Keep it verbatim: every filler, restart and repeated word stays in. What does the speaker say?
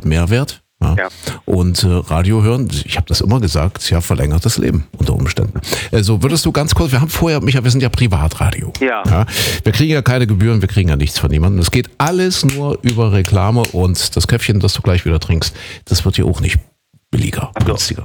mit Mehrwert. Ja. Ja. Und äh, Radio hören, ich habe das immer gesagt, ja, verlängert das Leben unter Umständen. Also würdest du ganz kurz, wir haben vorher, Micha, wir sind ja Privatradio. Ja. ja. Wir kriegen ja keine Gebühren, wir kriegen ja nichts von niemandem. Es geht alles nur über Reklame und das Käffchen, das du gleich wieder trinkst, das wird hier auch nicht billiger, Also, günstiger.